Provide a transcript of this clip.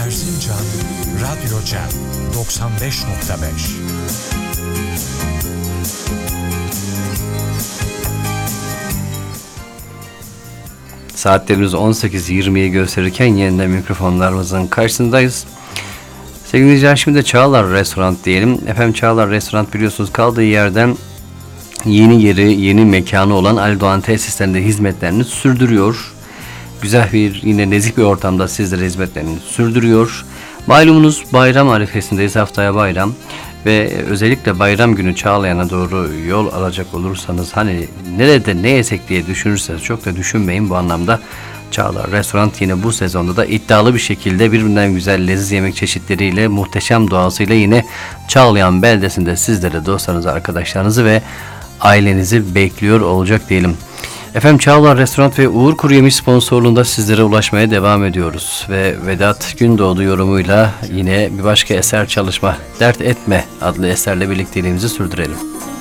Erzincan Radyo Cem 95.5. Saatlerimiz 18.20'yi gösterirken yeniden mikrofonlarımızın karşısındayız. Sevgili dinleyiciler, şimdi de Çağlar Restoran diyelim. Efendim, Çağlar Restoran biliyorsunuz kaldığı yerden yeni yeri, yeni mekanı olan Ali Doğan tesislerinde hizmetlerini sürdürüyor. Güzel bir, yine nezih bir ortamda sizlere hizmetlerini sürdürüyor. Malumunuz bayram arifesindeyiz, haftaya bayram. Ve özellikle bayram günü Çağlayan'a doğru yol alacak olursanız, hani nerede ne yesek diye düşünürseniz çok da düşünmeyin bu anlamda. Çağlar Restoran yine bu sezonda da iddialı bir şekilde birbirinden güzel leziz yemek çeşitleriyle, muhteşem doğasıyla yine Çağlayan beldesinde sizlere, dostlarınızı, arkadaşlarınızı ve ailenizi bekliyor olacak diyelim. Efendim, Çağlar Restoran ve Uğur Kuruyemiş sponsorluğunda sizlere ulaşmaya devam ediyoruz. Ve Vedat Gündoğdu yorumuyla yine bir başka eser çalışma, Dert Etme adlı eserle birlikteliğimizi sürdürelim.